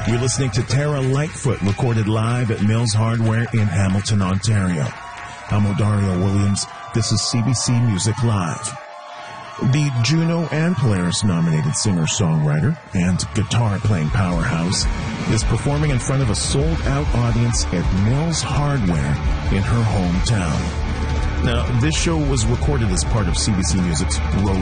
You're listening to Tara Lightfoot, recorded live at Mills Hardware in Hamilton, Ontario. I'm Odario Williams. This is CBC Music Live. The Juno and Polaris-nominated singer-songwriter and guitar-playing powerhouse is performing in front of a sold-out audience at Mills Hardware in her hometown. Now, this show was recorded as part of CBC Music's Road